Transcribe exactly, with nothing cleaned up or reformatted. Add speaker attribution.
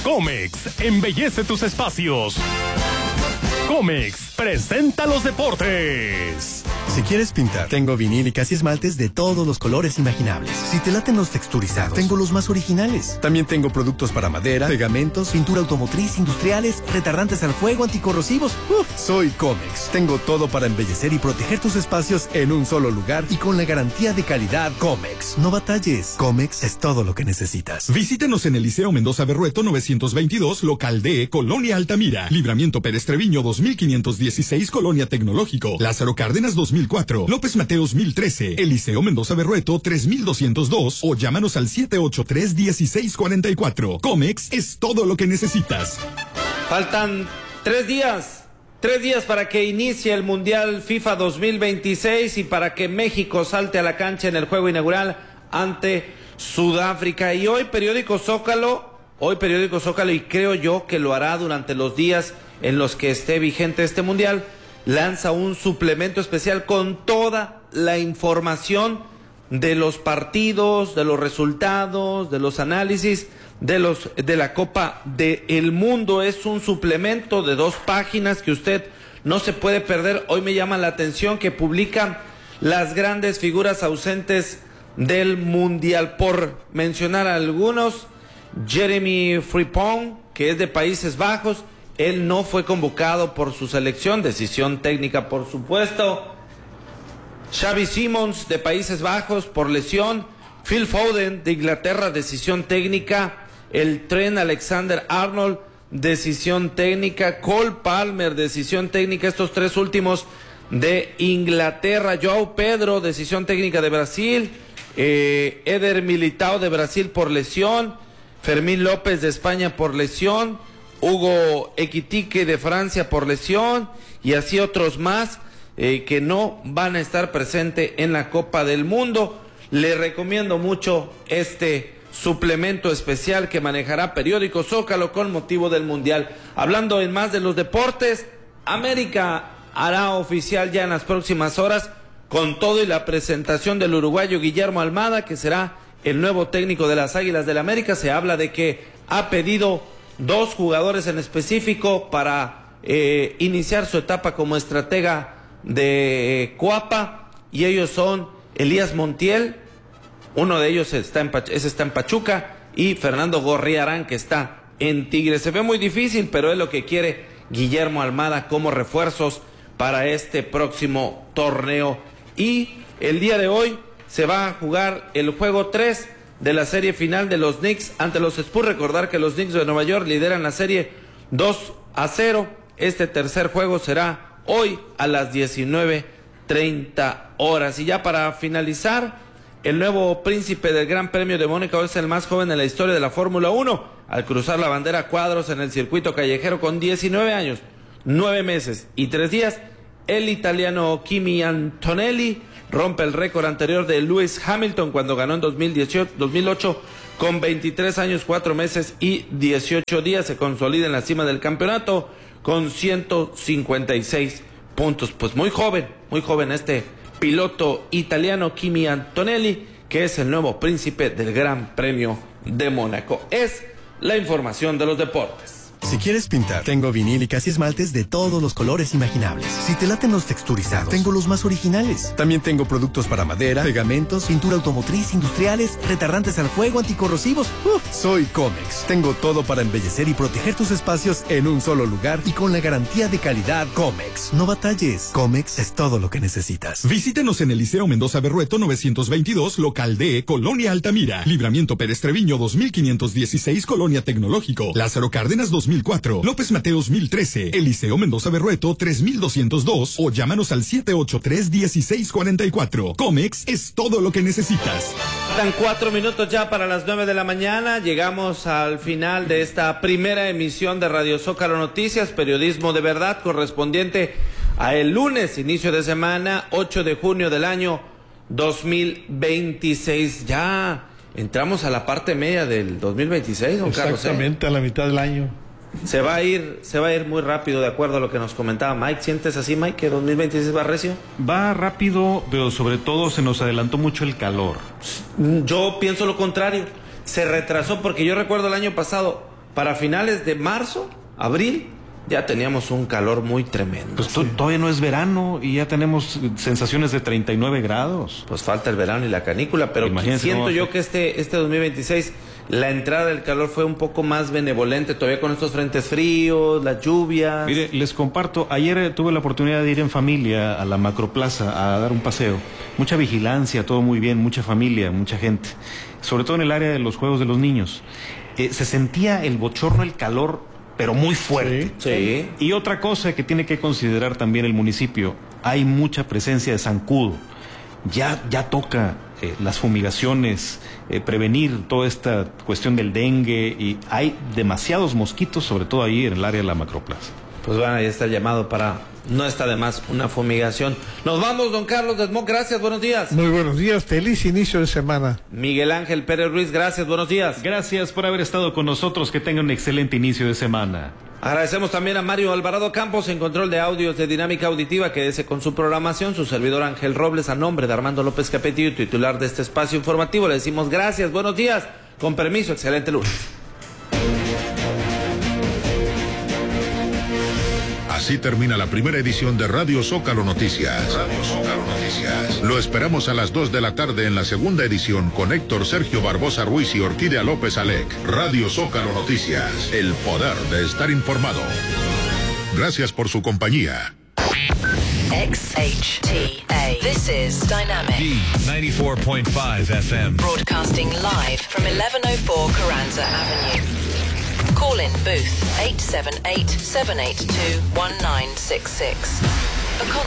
Speaker 1: Comex, embellece tus espacios. Comex, presenta los deportes.
Speaker 2: Si quieres pintar, tengo vinílicas y esmaltes de todos los colores imaginables. Si te laten los texturizados, tengo los más originales. También tengo productos para madera, pegamentos, pintura automotriz, industriales, retardantes al fuego, anticorrosivos. Uf, soy Comex. Tengo todo para embellecer y proteger tus espacios en un solo lugar y con la garantía de calidad Comex. No batalles. Comex es todo lo que necesitas.
Speaker 3: Visítenos en el Liceo Mendoza Berrueto novecientos veintidós, local D, Colonia Altamira. Libramiento Pérez Treviño dos mil quinientos dieciséis, Colonia Tecnológico. Lázaro Cárdenas dos mil cuatro, López Mateos mil trece, Eliseo Mendoza Berrueto tres mil doscientos dos o llámanos al siete ocho tres, dieciséis cuarenta y cuatro. Comex es todo lo que necesitas.
Speaker 4: Faltan tres días, tres días para que inicie el Mundial FIFA dos mil veintiséis y para que México salte a la cancha en el juego inaugural ante Sudáfrica. Y hoy Periódico Zócalo, hoy Periódico Zócalo, y creo yo que lo hará durante los días en los que esté vigente este Mundial, lanza un suplemento especial con toda la información de los partidos, de los resultados, de los análisis de los de la Copa del Mundo. Es un suplemento de dos páginas que usted no se puede perder. Hoy me llama la atención que publican las grandes figuras ausentes del Mundial. Por mencionar a algunos, Jeremy Frimpong, que es de Países Bajos, él no fue convocado por su selección, decisión técnica por supuesto. Xavi Simons de Países Bajos por lesión. Phil Foden de Inglaterra, decisión técnica. El Trent Alexander-Arnold, decisión técnica. Cole Palmer, decisión técnica. Estos tres últimos de Inglaterra. João Pedro, decisión técnica de Brasil. Eh, Eder Militao de Brasil por lesión. Fermín López de España por lesión. Hugo Ekitike de Francia por lesión, y así otros más eh, que no van a estar presentes en la Copa del Mundo. Le recomiendo mucho este suplemento especial que manejará Periódico Zócalo con motivo del Mundial. Hablando en más de los deportes, América hará oficial ya en las próximas horas, con todo y la presentación del uruguayo Guillermo Almada, que será el nuevo técnico de las Águilas del América. Se habla de que ha pedido dos jugadores en específico para eh, iniciar su etapa como estratega de eh, Coapa, y ellos son Elías Montiel, uno de ellos está en, ese está en Pachuca, y Fernando Gorriarán, que está en Tigres. Se ve muy difícil, pero es lo que quiere Guillermo Almada como refuerzos para este próximo torneo. Y el día de hoy se va a jugar el juego tres de la serie final de los Knicks ante los Spurs. Recordar que los Knicks de Nueva York lideran la serie dos a cero. Este tercer juego será hoy a las diecinueve treinta horas. Y ya para finalizar, el nuevo príncipe del Gran Premio de Mónaco es el más joven en la historia de la Fórmula uno, al cruzar la bandera a cuadros en el circuito callejero con diecinueve años, nueve meses y tres días. El italiano Kimi Antonelli rompe el récord anterior de Lewis Hamilton cuando ganó en dos mil dieciocho, dos mil ocho con veintitrés años, cuatro meses y dieciocho días. Se consolida en la cima del campeonato con ciento cincuenta y seis puntos. Pues muy joven, muy joven este piloto italiano Kimi Antonelli, que es el nuevo príncipe del Gran Premio de Mónaco. Es la información de los deportes.
Speaker 2: Si quieres pintar, tengo vinílicas y esmaltes de todos los colores imaginables. Si te laten los texturizados, tengo los más originales. También tengo productos para madera, pegamentos, pintura automotriz, industriales, retardantes al fuego, anticorrosivos. Uf, soy Comex. Tengo todo para embellecer y proteger tus espacios en un solo lugar y con la garantía de calidad Comex. No batalles. Comex es todo lo que necesitas.
Speaker 3: Visítenos en el Liceo Mendoza Berrueto novecientos veintidós, local D, Colonia Altamira. Libramiento Pérez Treviño dos mil quinientos dieciséis, Colonia Tecnológico. Lázaro Cárdenas dos mil cuatro, López Mateos mil trece, Eliseo Mendoza Berrueto tres mil doscientos dos o llámanos al siete ocho tres, dieciséis cuarenta y cuatro. Comex es todo lo que necesitas.
Speaker 4: Faltan cuatro minutos ya para las nueve de la mañana. Llegamos al final de esta primera emisión de Radio Zócalo Noticias, periodismo de verdad, correspondiente a el lunes, inicio de semana, ocho de junio del año dos mil veintiséis. Ya entramos a la parte media del dos mil veintiséis, don Carlos.
Speaker 5: Exactamente, ¿eh? A la mitad del año.
Speaker 4: Se va a ir, se va a ir muy rápido, de acuerdo a lo que nos comentaba Mike. ¿Sientes así, Mike, que dos mil veintiséis va recio?
Speaker 6: Va rápido, pero sobre todo se nos adelantó mucho el calor.
Speaker 4: Yo pienso lo contrario. Se retrasó, porque yo recuerdo el año pasado para finales de marzo, abril, ya teníamos un calor muy tremendo.
Speaker 6: Pues sí. Todavía no es verano y ya tenemos sensaciones de treinta y nueve grados.
Speaker 4: Pues falta el verano y la canícula, pero Imagínense siento yo que este, este dos mil veintiséis, la entrada del calor fue un poco más benevolente, todavía con estos frentes fríos, las lluvias.
Speaker 6: Mire, les comparto, ayer tuve la oportunidad de ir en familia a la Macroplaza a dar un paseo. Mucha vigilancia, todo muy bien, mucha familia, mucha gente. Sobre todo en el área de los juegos de los niños. Eh, se sentía el bochorno, el calor, pero muy fuerte.
Speaker 4: Sí, sí.
Speaker 6: Y otra cosa que tiene que considerar también el municipio, hay mucha presencia de zancudo. Ya, ya toca eh, las fumigaciones, eh, prevenir toda esta cuestión del dengue, y hay demasiados mosquitos, sobre todo ahí en el área de la Macroplaza.
Speaker 4: Pues bueno, ahí está el llamado para, no está de más, una fumigación. Nos vamos, don Carlos Desmond, gracias, buenos días.
Speaker 5: Muy buenos días, feliz inicio de semana.
Speaker 4: Miguel Ángel Pérez Ruiz, gracias, buenos días.
Speaker 6: Gracias por haber estado con nosotros, que tengan un excelente inicio de semana.
Speaker 4: Agradecemos también a Mario Alvarado Campos en control de audios de Dinámica Auditiva. Quédese con su programación. Su servidor Ángel Robles, a nombre de Armando López Capetillo, titular de este espacio informativo, le decimos gracias, buenos días, con permiso, excelente lunes.
Speaker 7: Así termina la primera edición de Radio Zócalo Noticias. Radio Zócalo Noticias. Lo esperamos a las dos de la tarde en la segunda edición con Héctor Sergio Barbosa Ruiz y Orquídea López Alec. Radio Zócalo Noticias. El poder de estar informado. Gracias por su compañía.
Speaker 8: X H T A. This is Dynamic.
Speaker 9: D ninety-four point five F M.
Speaker 8: Broadcasting live from eleven oh four Carranza Avenue. Call in booth eight seven eight, seven eight two, one nine six six.